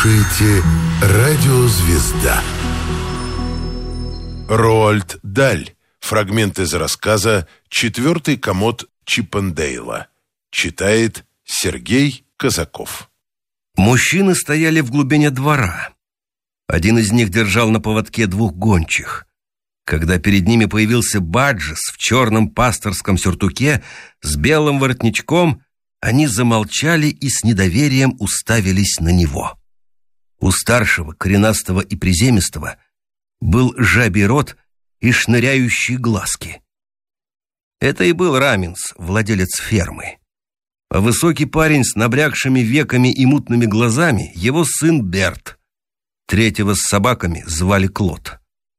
слушаете «Радио Звезда». Роальд Даль. Фрагмент из рассказа «Четвертый комод Чиппендейла». Читает Сергей Казаков. Мужчины стояли в глубине двора. Один из них держал на поводке двух гончих. Когда перед ними появился Баджес в черном пасторском сюртуке с белым воротничком, они замолчали и с недоверием уставились на него. У старшего, коренастого и приземистого, был жабий рот и шныряющие глазки. Это и был Раминс, владелец фермы. А высокий парень с набрякшими веками и мутными глазами — его сын Берт. Третьего с собаками звали Клод.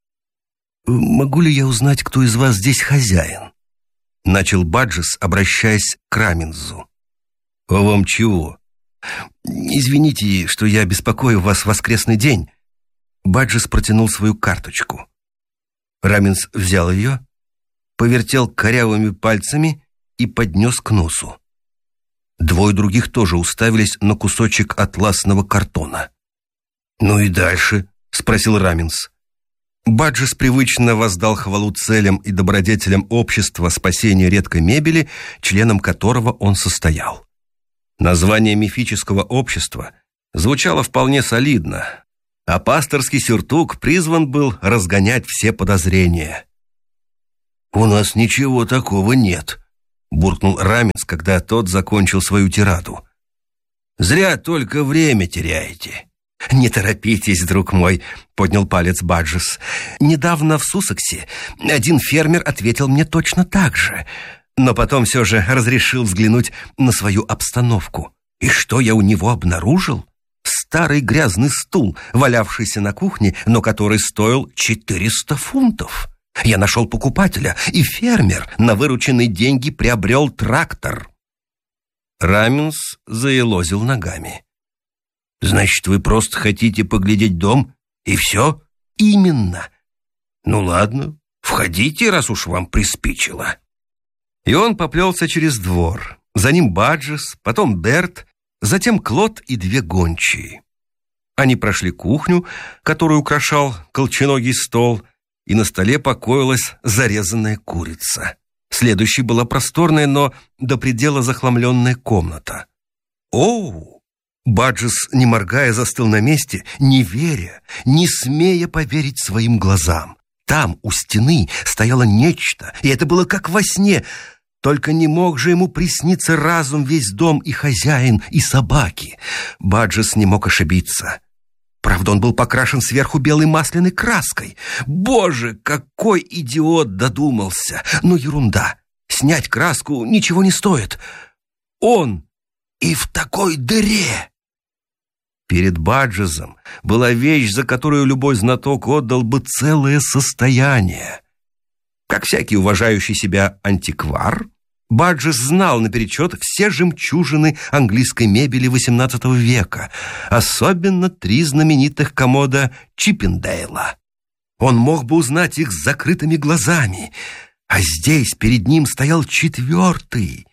«Могу ли я узнать, кто из вас здесь хозяин?» — начал Баджес, обращаясь к Раминсу. «А вам чего?» «Извините, что я беспокою вас в воскресный день». Баджес протянул свою карточку. Раминс взял ее, повертел корявыми пальцами и поднес к носу. Двое других тоже уставились на кусочек атласного картона. «Ну и дальше?» — спросил Раминс. Баджес привычно воздал хвалу целям и добродетелям общества спасения редкой мебели, членом которого он состоял. Название мифического общества звучало вполне солидно, а пасторский сюртук призван был разгонять все подозрения. «У нас ничего такого нет», — буркнул Раминс, когда тот закончил свою тираду. «Зря только время теряете». «Не торопитесь, друг мой», — поднял палец Баджес. «Недавно в Суссексе один фермер ответил мне точно так же, но потом все же разрешил взглянуть на свою обстановку. И что я у него обнаружил? Старый грязный стул, валявшийся на кухне, но который стоил 400 фунтов. Я нашел покупателя, и фермер на вырученные деньги приобрел трактор». Раминс заелозил ногами. «Значит, вы просто хотите поглядеть дом, и все?» «Именно». «Ну ладно, входите, раз уж вам приспичило». И он поплелся через двор. За ним Баджес, потом Берт, затем Клод и две гончие. Они прошли кухню, которую украшал колченогий стол, и на столе покоилась зарезанная курица. Следующей была просторная, но до предела захламленная комната. «Оу!» Баджес, не моргая, застыл на месте, не веря, не смея поверить своим глазам. Там, у стены, стояло нечто, и это было как во сне. Только не мог же ему присниться разум, весь дом, и хозяин, и собаки. Баджес не мог ошибиться. Правда, он был покрашен сверху белой масляной краской. Боже, какой идиот додумался! Ну, ерунда. Снять краску ничего не стоит. Он и в такой дыре! Перед Баджесом была вещь, за которую любой знаток отдал бы целое состояние. Как всякий уважающий себя антиквар, Баджес знал наперечет все жемчужины английской мебели XVIII века, особенно 3 знаменитых комода Чиппендейла. Он мог бы узнать их с закрытыми глазами, а здесь перед ним стоял четвертый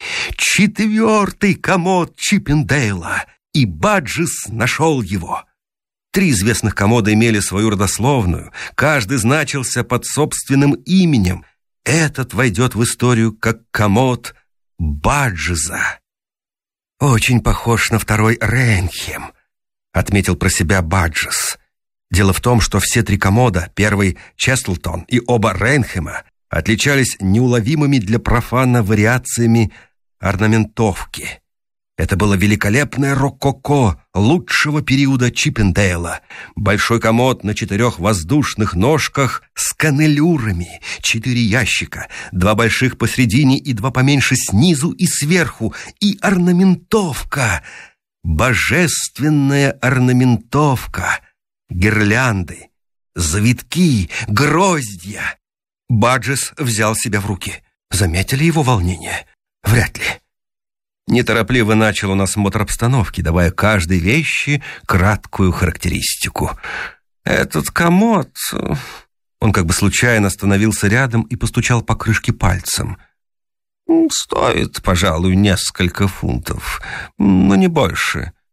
комод Чиппендейла, и Баджес нашел его. 3 известных комода имели свою родословную, каждый значился под собственным именем. Этот войдет в историю как комод Баджеса. «Очень похож на второй Рейнхем», — отметил про себя Баджес. Дело в том, что все 3 комода, первый Честлтон и оба Рейнхема, отличались неуловимыми для профана вариациями орнаментовки. Это было великолепное рококо лучшего периода Чиппендейла. Большой комод на 4 воздушных ножках с канелюрами, 4 ящика, 2 больших посредине и 2 поменьше снизу и сверху, и орнаментовка. Божественная орнаментовка. Гирлянды, завитки, гроздья. Баджес взял себя в руки. Заметили его волнение? Вряд ли. Неторопливо начал он осмотр обстановки, давая каждой вещи краткую характеристику. Этот комод... Он как бы случайно остановился рядом и постучал по крышке пальцем. Стоит, пожалуй, несколько фунтов, но не больше.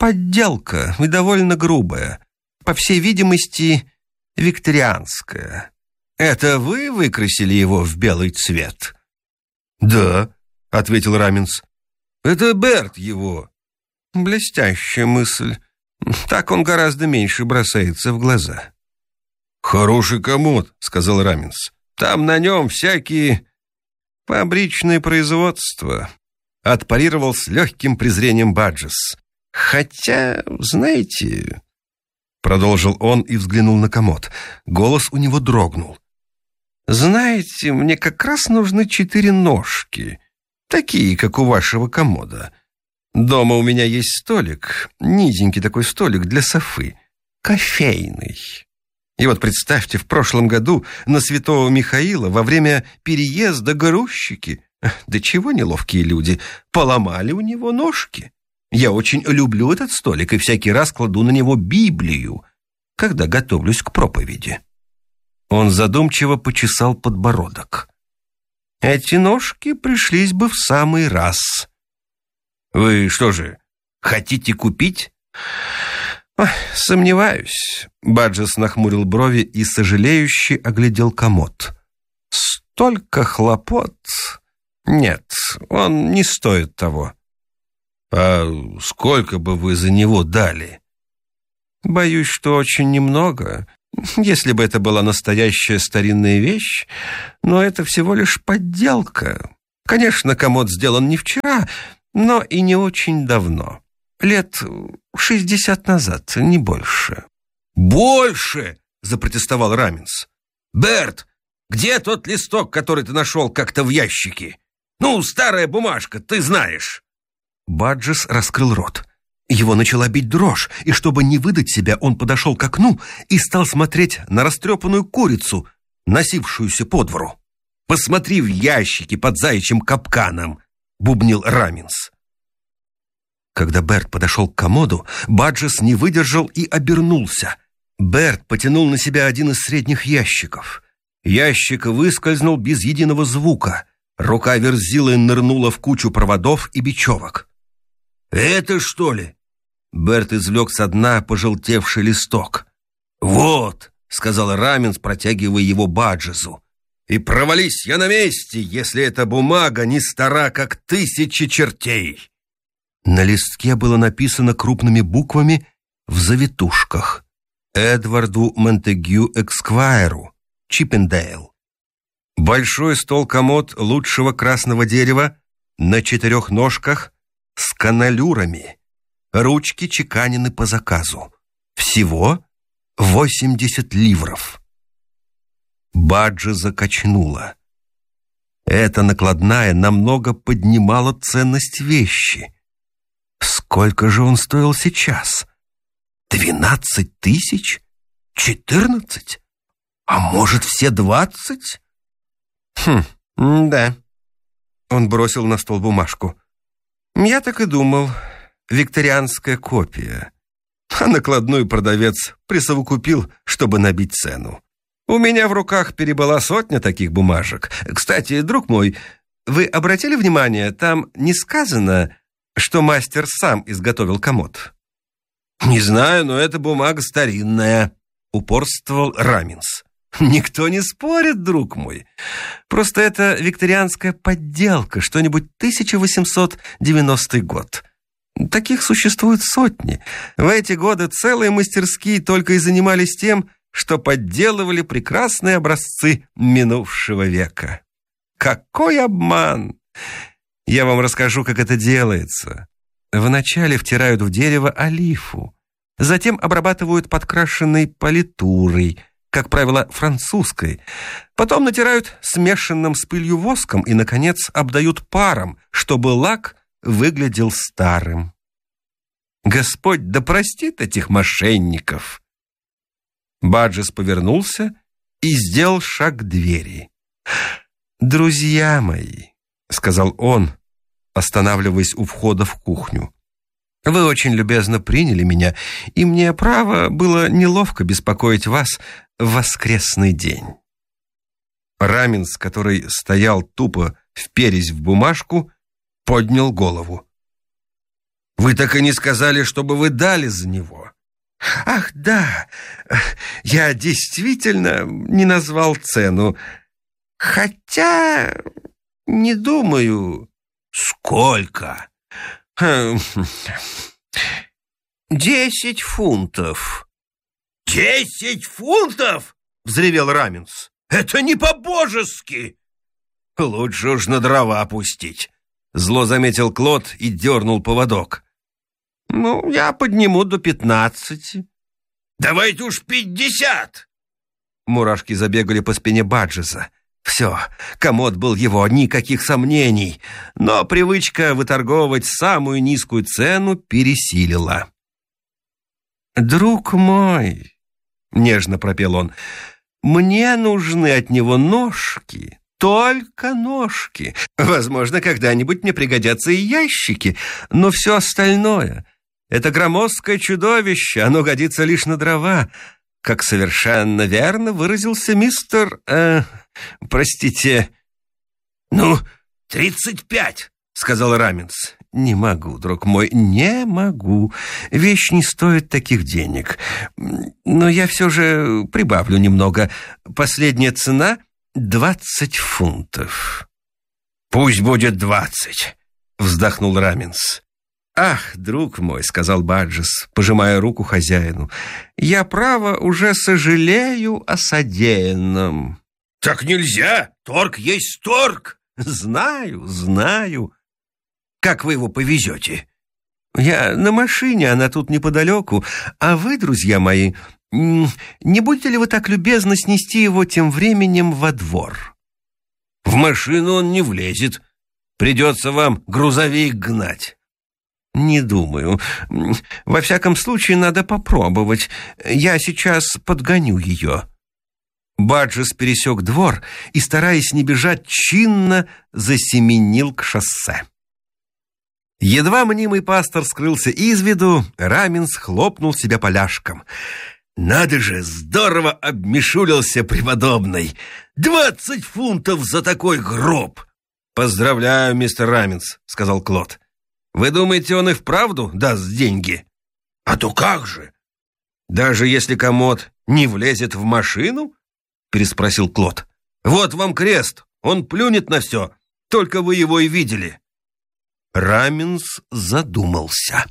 подделка и довольно грубая. По всей видимости, викторианская. Это вы выкрасили его в белый цвет?» «Да», — ответил Раминс. «Это Берт его». «Блестящая мысль. Так он гораздо меньше бросается в глаза». «Хороший комод», — сказал Раминс. «Там на нем всякие фабричные производства», — отпарировал с легким презрением Баджес. «Хотя, знаете...» — продолжил он и взглянул на комод. Голос у него дрогнул. «Знаете, мне как раз нужны 4 ножки, такие, как у вашего комода. Дома у меня есть столик, низенький такой столик для софы, кофейный. И вот представьте, в прошлом году на Святого Михаила во время переезда грузчики, да чего неловкие люди, поломали у него ножки. Я очень люблю этот столик и всякий раз кладу на него Библию, когда готовлюсь к проповеди». Он задумчиво почесал подбородок. «Эти ножки пришлись бы в самый раз». «Вы что же, хотите купить?» «Ой, сомневаюсь». Баджес нахмурил брови и сожалеюще оглядел комод. «Столько хлопот. Нет, он не стоит того». «А сколько бы вы за него дали?» «Боюсь, что очень немного, если бы это была настоящая старинная вещь, но это всего лишь подделка. Конечно, комод сделан не вчера, но и не очень давно. Лет 60 назад, не больше». «Больше!» — запротестовал Раминс. «Берт, где тот листок, который ты нашел как-то в ящике? Ну, старая бумажка, ты знаешь». Баджес раскрыл рот. Его начала бить дрожь, и чтобы не выдать себя, он подошел к окну и стал смотреть на растрепанную курицу, носившуюся по двору. «Посмотри в ящики под заячьим капканом», — бубнил Раминс. Когда Берт подошел к комоду, Баджес не выдержал и обернулся. Берт потянул на себя один из средних ящиков. Ящик выскользнул без единого звука. Рука Верзилы нырнула в кучу проводов и бечевок. «Это что ли?» Берт извлек со дна пожелтевший листок. «Вот», — сказал Раминс, протягивая его Баджесу. «И провались я на месте, если эта бумага не стара, как 1000 чертей». На листке было написано крупными буквами в завитушках: «Эдварду Монтегю Эксквайру, Чиппендейл». Большой стол-комод лучшего красного дерева на 4 ножках с каналюрами. Ручки чеканены по заказу. Всего 80 ливров. Баджи закачнула. Эта накладная намного поднимала ценность вещи. Сколько же он стоил сейчас? 12 000? 14? А может, все 20? Да. Он бросил на стол бумажку. Я так и думал. Викторианская копия. А накладную продавец присовокупил, чтобы набить цену. У меня в руках перебыла 100 таких бумажек. Кстати, друг мой, вы обратили внимание, там не сказано, что мастер сам изготовил комод? Не знаю, но эта бумага старинная, упорствовал Раминс. Никто не спорит, друг мой. Просто это викторианская подделка, что-нибудь 1890 год. Таких существует сотни. В эти годы целые мастерские только и занимались тем, что подделывали прекрасные образцы минувшего века. Какой обман! Я вам расскажу, как это делается. Вначале втирают в дерево олифу, затем обрабатывают подкрашенной политурой, как правило, французской. Потом натирают смешанным с пылью воском и, наконец, обдают паром, чтобы лак выглядел старым. Господь да простит этих мошенников. Баджес повернулся и сделал шаг к двери. «Друзья мои», — сказал он, останавливаясь у входа в кухню, «вы очень любезно приняли меня, и мне, право, было неловко беспокоить вас в воскресный день». Раминс, который стоял тупо вперясь в бумажку, поднял голову. Вы так и не сказали, чтобы вы дали за него. Ах, да, я действительно не назвал цену. Хотя, не думаю... Сколько? 10 фунтов. 10 фунтов? Взревел Раминс. Это не по-божески. Лучше уж на дрова пустить. Зло заметил Клод и дернул поводок. Ну, я подниму до 15. Давайте уж 50. Мурашки забегали по спине Баджеса. Все, комод был его, никаких сомнений. Но привычка выторговывать самую низкую цену пересилила. «Друг мой», — нежно пропел он, — «мне нужны от него ножки, только ножки. Возможно, когда-нибудь мне пригодятся и ящики, но все остальное — это громоздкое чудовище, оно годится лишь на дрова». Как совершенно верно выразился мистер... простите... «Ну, 35», — сказал Раминс. «Не могу, друг мой, не могу. Вещь не стоит таких денег. Но я все же прибавлю немного. Последняя цена — 20 фунтов». «Пусть будет 20», — вздохнул Раминс. «Ах, друг мой», — сказал Баджес, пожимая руку хозяину, — «я, право, уже сожалею о содеянном». «Так нельзя! Торг есть торг!» «Знаю, знаю. Как вы его повезете?» «Я на машине, она тут неподалеку. А вы, друзья мои, не будете ли вы так любезно снести его тем временем во двор?» «В машину он не влезет. Придется вам грузовик гнать». «Не думаю. Во всяком случае, надо попробовать. Я сейчас подгоню ее». Баджес пересек двор и, стараясь не бежать, чинно засеменил к шоссе. Едва мнимый пастор скрылся из виду, Раминс хлопнул себя поляшком. «Надо же, здорово обмешулился преподобный! 20 фунтов за такой гроб!» «Поздравляю, мистер Раминс», — сказал Клод. «Вы думаете, он и вправду даст деньги?» «А то как же?» «Даже если комод не влезет в машину?» — переспросил Клод. «Вот вам крест, он плюнет на все, только вы его и видели». Раминс задумался.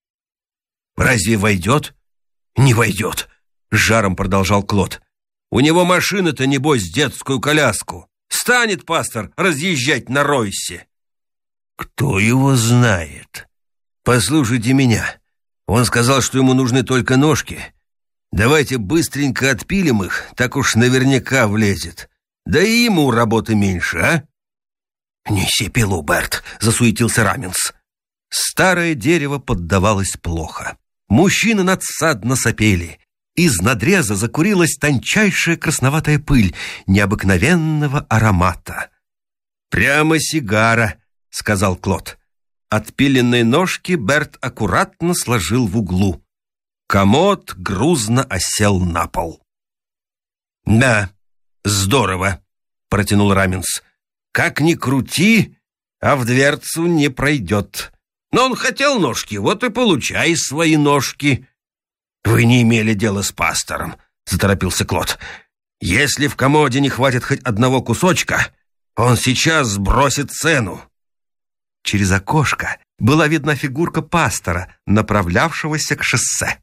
«Разве войдет?» «Не войдет», — с жаром продолжал Клод. «У него машина-то, небось, детскую коляску. Станет пастор разъезжать на Ройсе». «Кто его знает? Послушайте меня. Он сказал, что ему нужны только ножки. Давайте быстренько отпилим их, так уж наверняка влезет. Да и ему работы меньше, а?» «Неси пилу, Берт», — засуетился Раминс. Старое дерево поддавалось плохо. Мужчины надсадно сопели. Из надреза закурилась тончайшая красноватая пыль необыкновенного аромата. «Прямо сигара», — сказал Клод. Отпиленные ножки Берт аккуратно сложил в углу. Комод грузно осел на пол. «Да, здорово», — протянул Раминс. «Как ни крути, а в дверцу не пройдет. Но он хотел ножки, вот и получай свои ножки». «Вы не имели дела с пастором», — заторопился Клод. «Если в комоде не хватит хоть одного кусочка, он сейчас сбросит цену». Через окошко была видна фигурка пастора, направлявшегося к шоссе.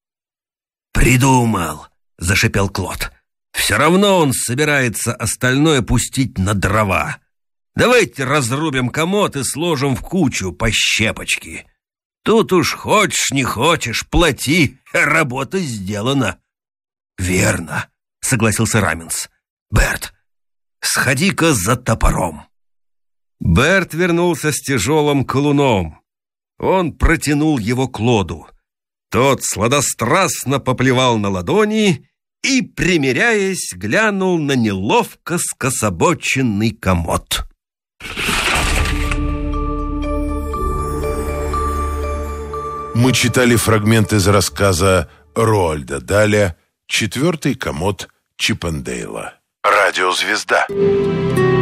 «Придумал», — зашипел Клод. «Все равно он собирается остальное пустить на дрова. Давайте разрубим комод и сложим в кучу по щепочке. Тут уж хочешь не хочешь, плати, работа сделана». «Верно», — согласился Раминс. «Берт, сходи-ка за топором». Берт вернулся с тяжелым колуном. Он протянул его Клоду. Тот сладострастно поплевал на ладони и, примиряясь, глянул на неловко скособоченный комод. Мы читали фрагмент из рассказа Роальда Даля «Четвертый комод Чиппендейла». Радиозвезда.